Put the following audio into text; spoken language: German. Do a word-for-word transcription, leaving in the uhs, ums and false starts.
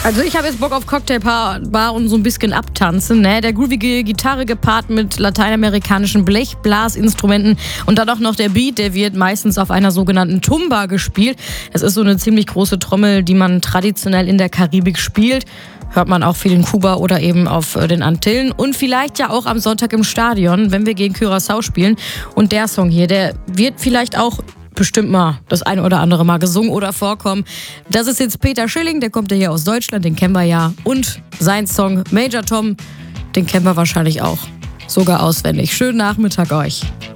Also ich habe jetzt Bock auf Cocktailbar und so ein bisschen abtanzen. Ne? Der groovige Gitarre gepaart mit lateinamerikanischen Blechblasinstrumenten und dann auch noch der Beat, der wird meistens auf einer sogenannten Tumba gespielt. Es ist so eine ziemlich große Trommel, die man traditionell in der Karibik spielt. Hört man auch viel in Kuba oder eben auf den Antillen und vielleicht ja auch am Sonntag im Stadion, wenn wir gegen Curaçao spielen. Und der Song hier, der wird vielleicht auch bestimmt mal das eine oder andere Mal gesungen oder vorkommen. Das ist jetzt Peter Schilling, der kommt ja hier aus Deutschland, den kennen wir ja. Und sein Song Major Tom, den kennen wir wahrscheinlich auch sogar auswendig. Schönen Nachmittag euch.